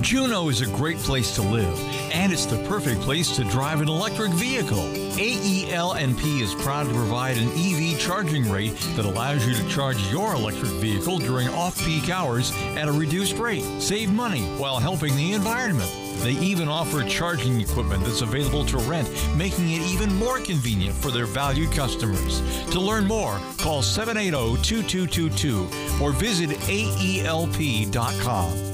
Juneau is a great place to live, and it's the perfect place to drive an electric vehicle. AEL&P is proud to provide an EV charging rate that allows you to charge your electric vehicle during off-peak hours at a reduced rate. Save money while helping the environment. They even offer charging equipment that's available to rent, making it even more convenient for their valued customers. To learn more, call 780-2222 or visit AELP.com.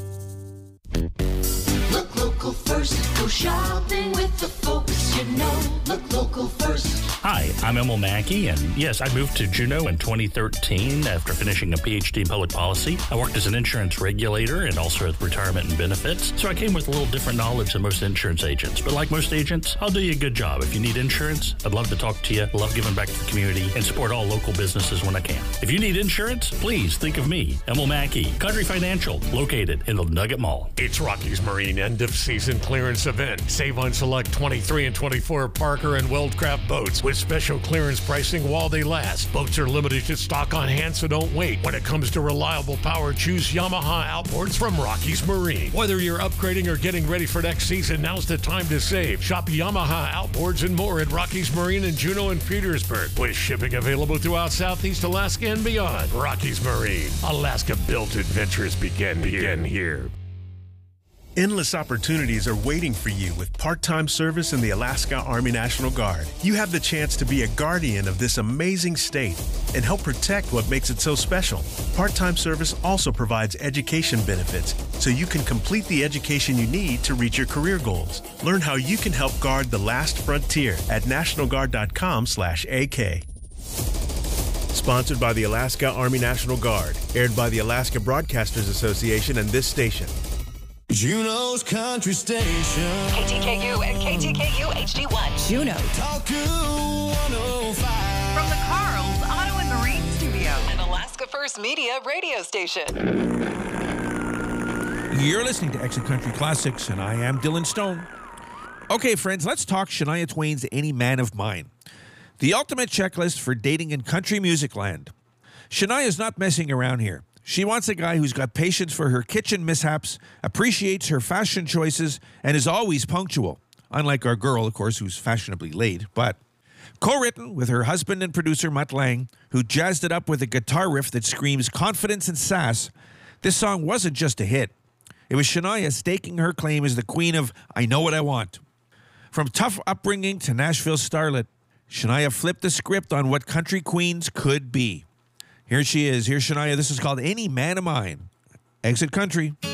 Look local first. Go shopping with the folks you know. Look local first. Hi, I'm Emil Mackey, and yes, I moved to Juneau in 2013 after finishing a PhD in public policy. I worked as an insurance regulator and also at retirement and benefits, so I came with a little different knowledge than most insurance agents. But like most agents, I'll do you a good job. If you need insurance, I'd love to talk to you, love giving back to the community, and support all local businesses when I can. If you need insurance, please think of me, Emil Mackey, Country Financial, located in the Nugget Mall. It's Rockies Marine end-of-season clearance event. Save on select 23 and 24 Parker and Weldcraft boats with special clearance pricing while they last. Boats are limited to stock on hand, so don't wait. When it comes to reliable power, choose Yamaha outboards from Rockies Marine. Whether you're upgrading or getting ready for next season, now's the time to save. Shop Yamaha outboards and more at Rockies Marine in Juneau and Petersburg, with shipping available throughout Southeast Alaska and beyond. Rockies Marine. Alaska-built adventures begin here. Endless opportunities are waiting for you with part-time service in the Alaska Army National Guard. You have the chance to be a guardian of this amazing state and help protect what makes it so special. Part-time service also provides education benefits, so you can complete the education you need to reach your career goals. Learn how you can help guard the last frontier at nationalguard.com/AK. Sponsored by the Alaska Army National Guard. Aired by the Alaska Broadcasters Association and this station. Juneau's Country Station. KTKU and KTKU HD1. Juneau. Talk 105. From the Carl's Auto and Marine Studio. An Alaska First Media radio station. You're listening to Exit Country Classics, and I am Dylan Stone. Okay, friends, let's talk Shania Twain's Any Man of Mine. The ultimate checklist for dating in country music land. Shania's not messing around here. She wants a guy who's got patience for her kitchen mishaps, appreciates her fashion choices, and is always punctual. Unlike our girl, of course, who's fashionably late. But co-written with her husband and producer Mutt Lang, who jazzed it up with a guitar riff that screams confidence and sass, this song wasn't just a hit. It was Shania staking her claim as the queen of I Know What I Want. From tough upbringing to Nashville starlet, Shania flipped the script on what country queens could be. Here she is. Here's Shania. This is called Any Man of Mine. Exit Country.